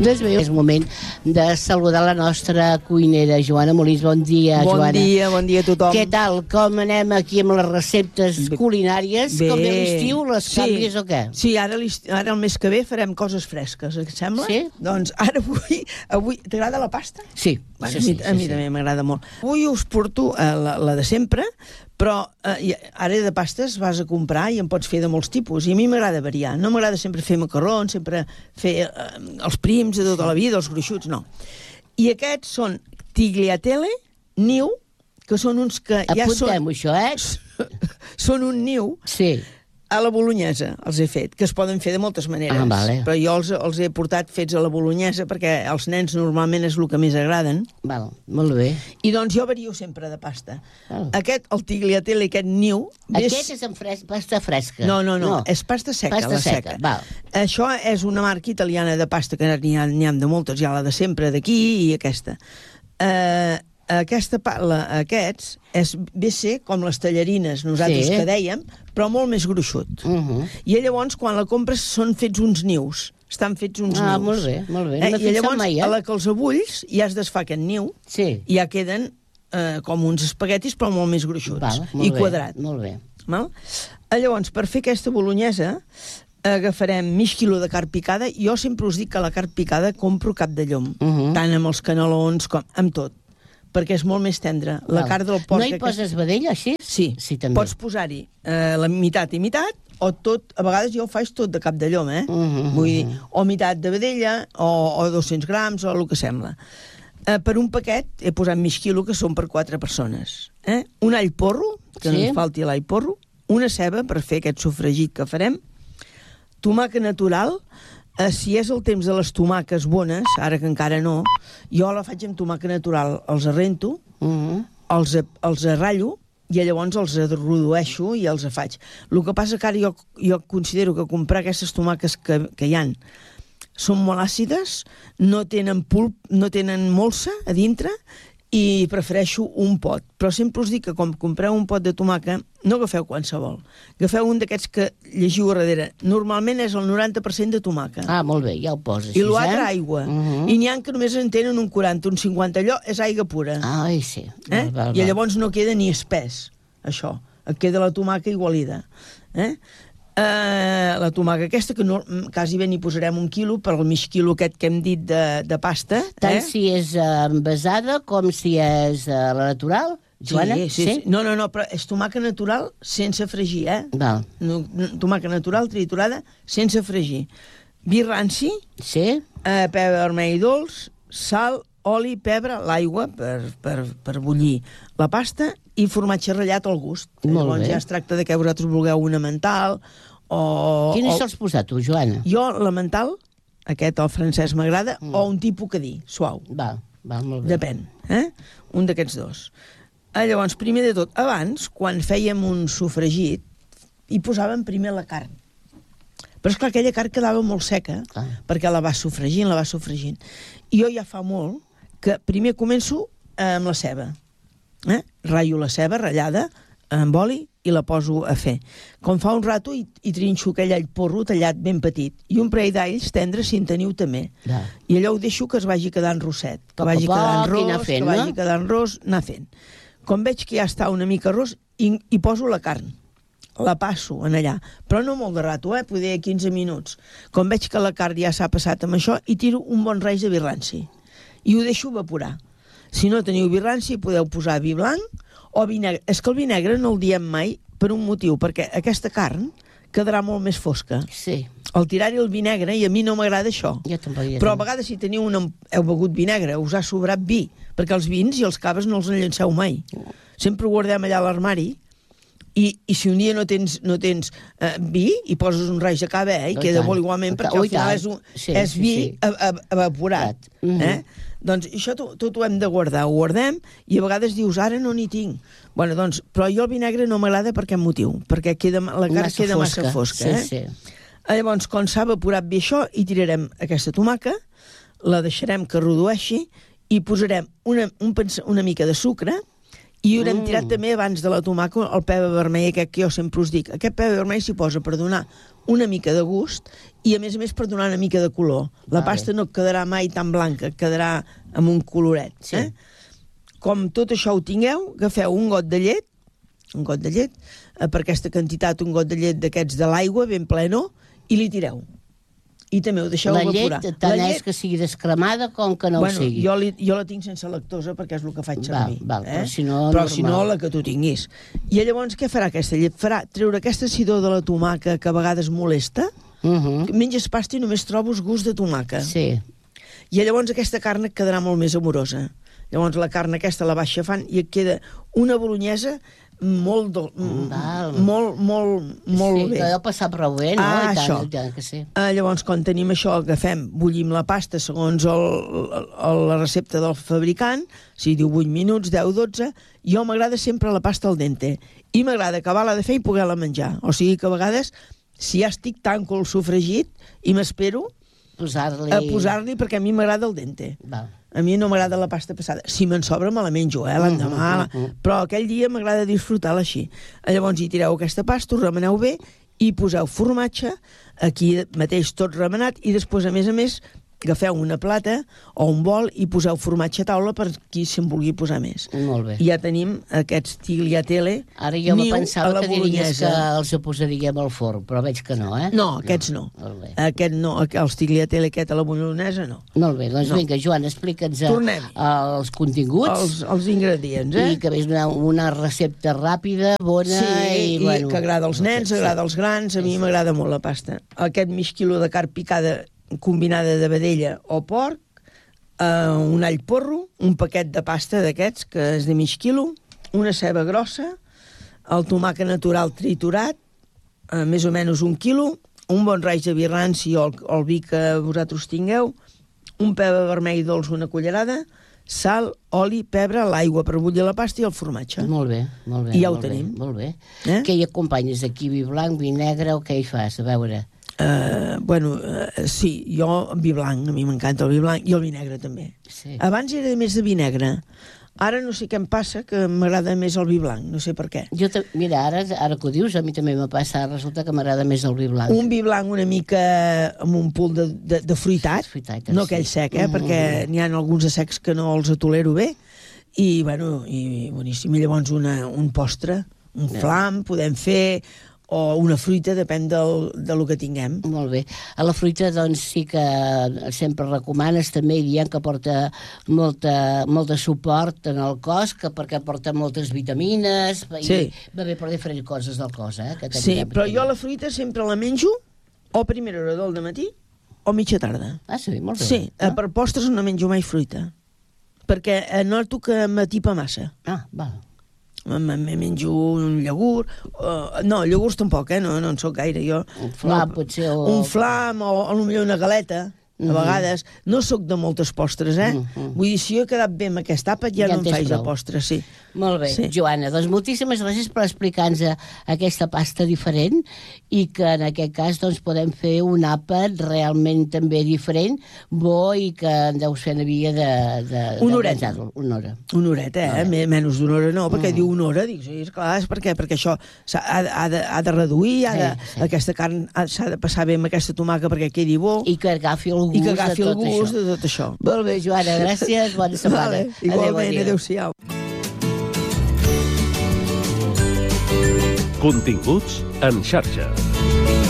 Doncs bé, és moment de saludar la nostra cuinera, Joana Molins. Bon dia, Joana. Bon dia a tothom. Què tal? Com anem aquí amb les receptes culinàries? Bé. Com ve l'estiu, les canvies o què? Sí, ara el mes que ve farem coses fresques, et sembla? Sí. Doncs ara avui t'agrada la pasta? Sí. Bueno, a mi també m'agrada molt. Avui us porto la de sempre, però ara de pastes vas a comprar i en pots fer de molts tipus, i a mi m'agrada variar. No m'agrada sempre fer macarrons, sempre fer els prims de tota la vida, els gruixuts, no. I aquests són tagliatelle, niu, que són uns que ja són... Apuntem-ho, això, Són un niu... Sí. A la bolognesa els he fet, que es poden fer de moltes maneres. Ah, vale. Però jo els he portat fets a la bolognesa perquè als nens normalment és el que més agraden. Val, molt bé. I doncs jo vario sempre de pasta. Val. Aquest, el tagliatelle, aquest niu... Aquest és amb pasta fresca. No, és pasta seca. Pasta seca, val. Això és una marca italiana de pasta, que n'hi ha de moltes, hi ha la de sempre d'aquí i aquesta. Aquests ve a ser com les tallarines, nosaltres que dèiem, però molt més gruixut. I llavors, quan la compres, són fets uns nius. Estan fets uns nius. Ah, molt bé, molt bé. I llavors, a la que els abulls, ja es desfà aquest niu, i ja queden com uns espaguetis, però molt més gruixuts. I quadrat. Molt bé. Llavors, per fer aquesta bolognesa, agafarem mig quilo de carn picada. Jo sempre us dic que la carn picada compro cap de llom, tant amb els canelons com amb tot, perquè és molt més tendre. La carn del porc... No hi poses vedella, així? Sí, també. Pots posar-hi la meitat i meitat, o tot, a vegades jo ho faig tot de cap de llom, Vull dir, o meitat de vedella, o 200 grams, o el que sembla. Per un paquet he posat mig quilo, que són per 4 persones. Un all porro, que no ens falti l'all porro, una ceba per fer aquest sofregit que farem, tomàquet natural. Si és el temps de les tomàquets bones, ara que encara no, jo la faig amb tomàquet natural. Els arrento, els arrallo, i llavors els redueixo i els faig. El que passa que ara jo considero que comprar aquestes tomàquets que hi ha són molt àcides, no tenen pulp, no tenen molsa a dintre, i prefereixo un pot. Però sempre us dic que quan compreu un pot de tomàquet, no agafeu qualsevol. Agafeu un d'aquests que llegiu a darrere. Normalment és el 90% de tomàquet. Ah, molt bé, ja ho poses. I l'altre aigua. I n'hi ha que només en tenen un 40, un 50. Allò és aigua pura. Ai, sí. I llavors no queda ni espès, això. Et queda la tomàquet igualida. La tomàquet aquesta, que quasi bé n'hi posarem 1 quilo per al mig quilo aquest que hem dit de pasta. Tant si és envasada com si és la natural, Joana? Sí. No, però és tomàquet natural sense fregir, Val. Tomàquet natural triturada sense fregir. Vi ranci, pebre vermell dolç, sal, oli, pebre, l'aigua per bullir la pasta i formatge ratllat al gust. Llavors ja es tracta de que vosaltres vulgueu una mental o... Quines sols posar tu, Joana? Jo la mental, aquest el francès m'agrada, o un tipus cadí, suau. Val, molt bé. Depèn, un d'aquests dos. Llavors, primer de tot, abans, quan fèiem un sofregit, hi posàvem primer la carn. Però és clar, aquella carn quedava molt seca, perquè la vas sofregint. I jo ja fa molt que primer començo amb la ceba. Ratllo la ceba ratllada amb oli i la poso a fer. Com fa un rato i trinxo aquell all porro tallat ben petit. I un parell d'alls tendres, si en teniu també. I allò ho deixo que es vagi quedant rosset. Que vagi quedant ros, anar fent. Com veig que ja està una mica ros, hi poso la carn. La passo en allà, però no molt de rato, poder 15 minuts. Com veig que la carn ja s'ha passat amb això, hi tiro un bon raig de vi ranci. I ho deixo evaporar. Si no teniu vi ranci, podeu posar vi blanc o vi negre. És que el vi negre no el diem mai per un motiu, perquè aquesta carn quedarà molt més fosca. Sí. Al tirar-hi el vi negre, i a mi no m'agrada això. Però a vegades si teniu heu begut vi negre, us ha sobrat vi, perquè els vins i els caves no els enllanceu mai. Sempre ho guardem allà a l'armari. I si un dia no tens vi i poses un raig de cava, i queda molt igualment, perquè al final és vi evaporat. Doncs això tot ho hem de guardar. Ho guardem i a vegades dius, ara no n'hi tinc. Però jo el vi negre no m'agrada per aquest motiu, perquè la carn queda massa fosca. Llavors, quan s'ha evaporat bé això, hi tirarem aquesta tomàquet, la deixarem que redueixi i posarem una mica de sucre I haurem tirat també abans de la tomaca el pebre vermell aquest que jo sempre us dic. Aquest pebre vermell s'hi posa per donar una mica de gust i a més per donar una mica de color. La pasta no quedarà mai tan blanca, quedarà amb un coloret. Sí. Com tot això ho tingueu, agafeu un got de llet, per aquesta quantitat un got de llet d'aquests de l'aigua ben pleno, i li tireu. I també ho deixeu evaporar. La llet tant és que sigui descremada com que no ho sigui. Jo la tinc sense lactosa perquè és el que faig servir. Però si no, però si no, la que tu tinguis. I llavors què farà aquesta llet? Farà treure aquesta acidor de la tomaca que a vegades molesta. Menges pasta i només trobes gust de tomaca. Sí. I llavors aquesta carn et quedarà molt més amorosa. Llavors la carn aquesta la vas xafant i et queda una bolognesa molt sí, bé. Que deu passar prou bé, no? Això. Que sí. Llavors, quan tenim això, agafem, bullim la pasta segons la recepta del fabricant, si diu 8 minuts, 10, 12, jo m'agrada sempre la pasta al dente. I m'agrada acabar-la de fer i poder-la menjar. O sigui que a vegades, si ja estic tanco el sofregit i m'espero a posar-li perquè a mi m'agrada el dente. A mi no m'agrada la pasta passada. Si me'n sobra me la menjo, l'endemà. Però aquell dia m'agrada disfrutar-la així. Llavors hi tireu aquesta pasta, ho remeneu bé i poseu formatge, aquí mateix tot remenat, i després, a més, agafeu una plata o un bol i poseu formatge a taula per qui se'n vulgui posar més. Molt bé. I ja tenim aquests tagliatelle. Ara jo me pensava que diries que els posaríem al forn, però veig que no, eh? No, aquests no. Aquest no, els tagliatelle aquest a la bolognesa no. Molt bé, doncs vinga, Joan, explica'ns els continguts. Els ingredients, I que és una recepta ràpida, bona. Sí, i que agrada als nens, agrada als grans, a mi m'agrada molt la pasta. Aquest mig quilo de carn picada combinada de vedella o porc, un all porro, un paquet de pasta d'aquests, que és de mig quilo, una ceba grossa, el tomàquet natural triturat, més o menys 1 quilo, un bon raig de vi ranci o el vi que vosaltres tingueu, un pebre vermell dolç, una cullerada, sal, oli, pebre, l'aigua per bullir la pasta i el formatge. Molt bé. I ja ho tenim. Molt bé. Què hi acompanyes aquí? Vi blanc, vi negre o què hi fas? A veure... sí, jo vi blanc, a mi m'encanta el vi blanc i el vi negre també. Abans era més de vi negre, ara no sé què em passa, que m'agrada més el vi blanc, no sé per què. Mira, ara que ho dius, a mi també me passa, resulta que m'agrada més el vi blanc. Un vi blanc una mica amb un punt de fruitat, no aquell sec, perquè n'hi ha alguns de secs que no els tolero bé, i boníssim. I llavors un postre, un flam, podem fer... o una fruita, depèn del que tinguem. Molt bé. A la fruita, doncs, sí que sempre recomanes també, dient que porta molt de suport en el cos, perquè porta moltes vitamines, i va bé per diferents coses del cos, Sí, però jo la fruita sempre la menjo o a primera hora del matí o mitja tarda. Sí, molt bé. Sí, per postres no menjo mai fruita, perquè noto que m'atipa massa. Val. Me menjo un iogurt, no, iogurts tampoc, no en soc gaire jo. Un flam, potser, o... Un flam, o potser una galeta, a vegades. No sóc de moltes postres, Vull dir, si jo he quedat bé amb aquest àpat, ja no em faig de postres, sí. Molt bé, Joana, doncs moltíssimes gràcies per explicar-nos aquesta pasta diferent i que en aquest cas doncs podem fer un àpat realment també diferent, bo, i que en deu ser una via de... Una horeta. Una hora. Una horeta, menys d'una hora no, perquè diu una hora, dic, sí, esclar, és perquè això ha de reduir, aquesta carn s'ha de passar bé amb aquesta tomaca perquè quedi bo. I que agafi el gust de tot això. Molt bé, Joana, gràcies, bona setmana. Igualment, adéu-siau. Continguts en xarxa.